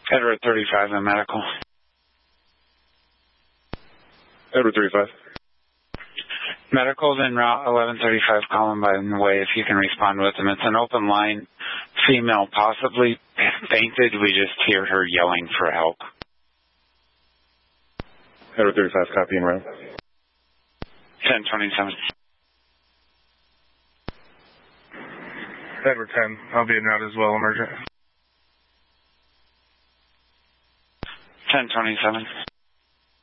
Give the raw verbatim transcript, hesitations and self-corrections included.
Edward thirty-five in medical. Edward thirty-five. Medical's en route, eleven thirty-five Columbine Way, if you can respond with them. It's an open line, female, possibly fainted. We just hear her yelling for help. Edward thirty-five, copy en route. ten twenty-seven. Edward ten, I'll be en route as well, emergent. ten twenty-seven.